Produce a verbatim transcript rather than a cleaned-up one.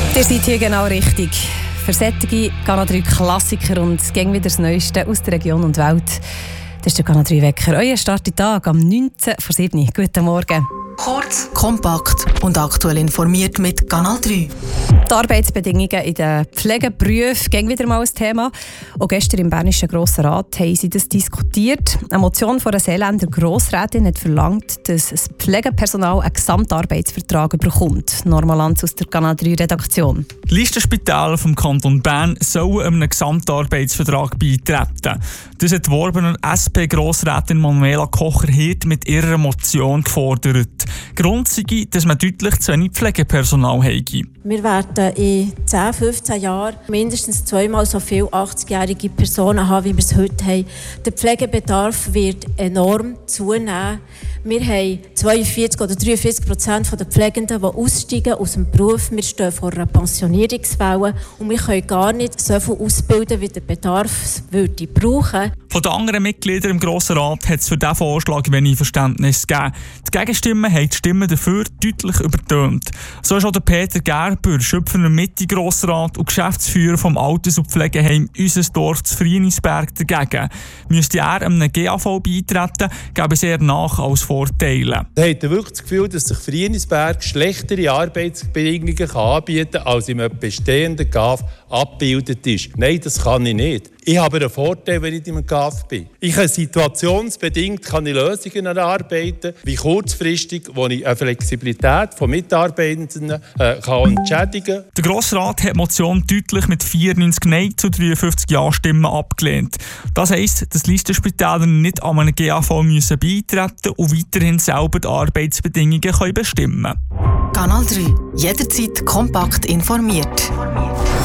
Ihr seid hier genau richtig. Für solche Kanal drei Klassiker und gäng wieder das Neueste aus der Region und Welt. Das ist der Kanal drei Wecker. Euer Starttag am neunten vor sieben. Guten Morgen. Kurz, kompakt und aktuell informiert mit Kanal drei. Die Arbeitsbedingungen in den Pflegeberufen gehen wieder mal ein Thema. Auch gestern im Bernischen Grossen Rat haben sie das diskutiert. Eine Motion von einer Seeländer Grossrätin hat verlangt, dass das Pflegepersonal einen Gesamtarbeitsvertrag bekommt. Norma Lanz aus der Kanal drei Redaktion. Die Listenspitäler vom Kanton Bern sollen einem Gesamtarbeitsvertrag beitreten. Das hat die Worbener S P-Grossrätin Manuela Kocher-Hirt mit ihrer Motion gefordert. Grund sei, dass man deutlich zu wenig Pflegepersonal habe. Wir werden in zehn, fünfzehn Jahren mindestens zweimal so viele achtzigjährige Personen haben, wie wir es heute haben. Der Pflegebedarf wird enorm zunehmen. Wir haben zweiundvierzig oder dreiundvierzig Prozent der Pflegenden, die aussteigen aus dem Beruf. Wir stehen vor einer Pensionierungswelle und wir können gar nicht so viel ausbilden, wie der Bedarf würde brauchen. Von den anderen Mitgliedern im Grossen Rat hat es für diesen Vorschlag wenig Verständnis gegeben. Die Gegenstimmen haben die Stimmen dafür deutlich übertönt. So ist auch der Peter Gerber, Schöpfner Mitte-Grossrat und Geschäftsführer vom Alters- und Pflegeheim «Unser Dorf» zu Frienisberg dagegen. Müsste er einem G A V beitreten, gäbe es eher Nach- als Vorteile. Da hat er wirklich das Gefühl, dass sich Frienisberg schlechtere Arbeitsbedingungen anbieten kann, als in einem bestehenden G A V abgebildet ist. Nein, das kann ich nicht. Ich habe einen Vorteil, wenn ich in einem G A V bin. Ich kann situationsbedingt kann ich Lösungen erarbeiten, wie kurzfristig, wo ich eine Flexibilität von Mitarbeitenden äh, kann entschädigen kann. Der Grossrat hat die Motion deutlich mit vierundneunzig Nein zu dreiundfünfzig Ja-Stimmen abgelehnt. Das heisst, dass Listenspitäler nicht an einem G A V müssen beitreten und weiterhin selber die Arbeitsbedingungen können bestimmen können. Kanal drei. Jederzeit kompakt informiert.